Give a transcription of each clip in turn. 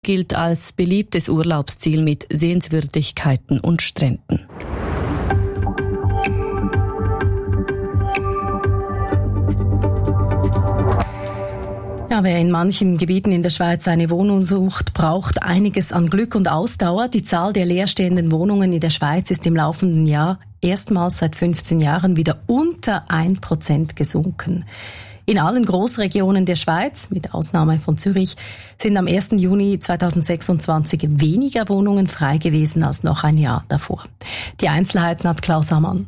gilt als beliebtes Urlaubsziel mit Sehenswürdigkeiten und Stränden. Ja, wer in manchen Gebieten in der Schweiz eine Wohnung sucht, braucht einiges an Glück und Ausdauer. Die Zahl der leerstehenden Wohnungen in der Schweiz ist im laufenden Jahr erstmals seit 15 Jahren wieder unter 1% gesunken. In allen Großregionen der Schweiz, mit Ausnahme von Zürich, sind am 1. Juni 2026 weniger Wohnungen frei gewesen als noch ein Jahr davor. Die Einzelheiten hat Klaus Ammann.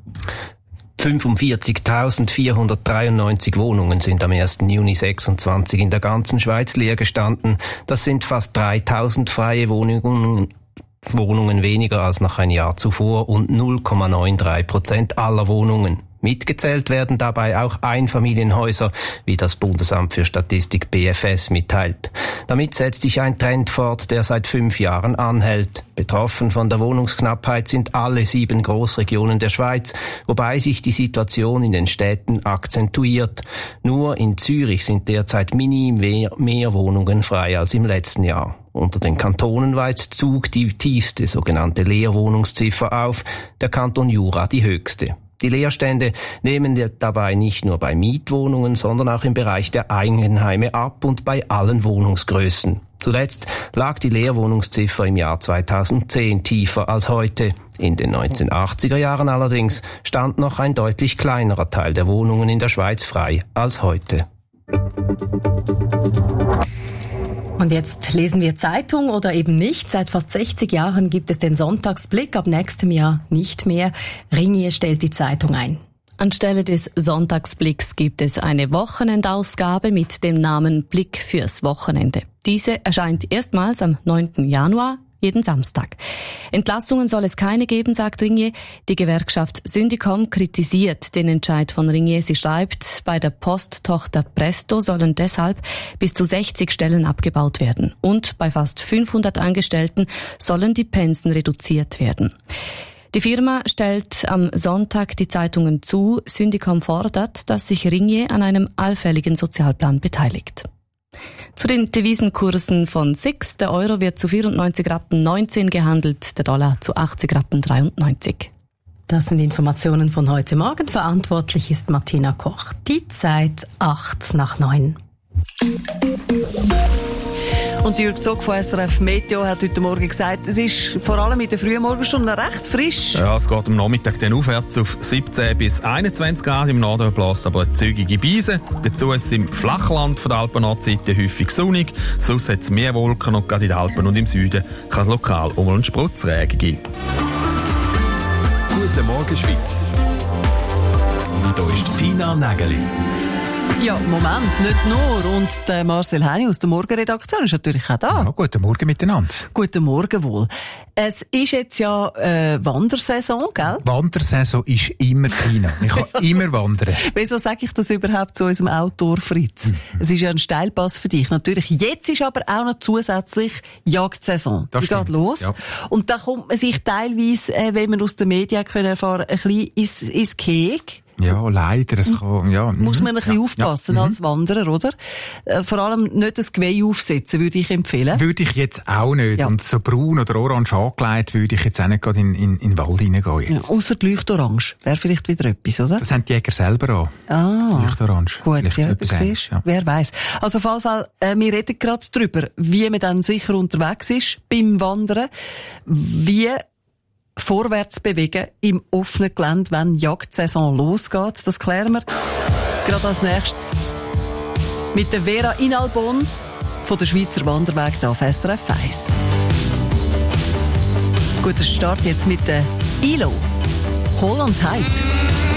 45.493 Wohnungen sind am 1. Juni 2026 in der ganzen Schweiz leer gestanden. Das sind fast 3.000 freie Wohnungen weniger als noch ein Jahr zuvor und 0,93% aller Wohnungen. Mitgezählt werden dabei auch Einfamilienhäuser, wie das Bundesamt für Statistik BFS mitteilt. Damit setzt sich ein Trend fort, der seit 5 Jahren anhält. Betroffen von der Wohnungsknappheit sind alle 7 Großregionen der Schweiz, wobei sich die Situation in den Städten akzentuiert. Nur in Zürich sind derzeit mehr Wohnungen frei als im letzten Jahr. Unter den Kantonen weist Zug die tiefste sogenannte Leerwohnungsziffer auf, der Kanton Jura die höchste. Die Leerstände nehmen dabei nicht nur bei Mietwohnungen, sondern auch im Bereich der Eigenheime ab und bei allen Wohnungsgrößen. Zuletzt lag die Leerwohnungsziffer im Jahr 2010 tiefer als heute. In den 1980er Jahren allerdings stand noch ein deutlich kleinerer Teil der Wohnungen in der Schweiz frei als heute. Und jetzt lesen wir Zeitung oder eben nicht. Seit fast 60 Jahren gibt es den Sonntagsblick, ab nächstem Jahr nicht mehr. Ringier stellt die Zeitung ein. Anstelle des Sonntagsblicks gibt es eine Wochenendausgabe mit dem Namen Blick fürs Wochenende. Diese erscheint erstmals am 9. Januar. Jeden Samstag. Entlassungen soll es keine geben, sagt Ringier. Die Gewerkschaft Syndicom kritisiert den Entscheid von Ringier. Sie schreibt, bei der Posttochter Presto sollen deshalb bis zu 60 Stellen abgebaut werden. Und bei fast 500 Angestellten sollen die Pensen reduziert werden. Die Firma stellt am Sonntag die Zeitungen zu. Syndicom fordert, dass sich Ringier an einem allfälligen Sozialplan beteiligt. Zu den Devisenkursen von SIX. Der Euro wird zu 94,19 Rappen gehandelt, der Dollar zu 80,93 Rappen. Das sind Informationen von heute Morgen. Verantwortlich ist Martina Koch. Die Zeit 8:09. Und Jürg Zog von SRF Meteo hat heute Morgen gesagt, es ist vor allem in den frühen Morgenstunden recht frisch. Ja, es geht am Nachmittag dann aufwärts auf 17 bis 21 Grad. Im Norden bläst aber eine zügige Brise. Dazu ist es im Flachland von der Alpennordseite häufig sonnig. Sonst hat es mehr Wolken und gerade in den Alpen und im Süden kann es lokal um einen Spritzregen geben. Guten Morgen, Schweiz. Hier ist Tina Nägeli. Ja, Moment, nicht nur. Und der Marcel Heini aus der Morgenredaktion ist natürlich auch da. Ja, guten Morgen miteinander. Guten Morgen wohl. Es ist jetzt ja Wandersaison, gell? Wandersaison ist immer Tina. Ich kann immer wandern. Wieso sage ich das überhaupt zu unserem Autor Fritz? Es ist ja ein Steilpass für dich. Natürlich, jetzt ist aber auch noch zusätzlich Jagdsaison. Die geht los. Ja. Und da kommt man sich teilweise, wenn man aus den Medien erfahren können, ein bisschen ins Gehege. Ja, leider. Es kann, ja. Muss man ein bisschen aufpassen als Wanderer, oder? Vor allem nicht das Geweih aufsetzen, würde ich empfehlen. Würde ich jetzt auch nicht. Ja. Und so braun oder orange angelegt würde ich jetzt auch nicht gerade in den Wald hineingehen. Ja, ausser die Leuchtorange. Wäre vielleicht wieder etwas, oder? Das haben die Jäger selber an. Leuchtorange. Gut, ja, du siehst. Ja. Wer weiss. Also auf jeden Fall, wir reden gerade darüber, wie man dann sicher unterwegs ist beim Wandern. Wie vorwärts bewegen im offenen Gelände, wenn die Jagdsaison losgeht. Das klären wir gerade als nächstes mit der Vera Inalbon von der Schweizer Wanderweg hier auf SRF 1. Guter Start jetzt mit der ILO. Hold on tight.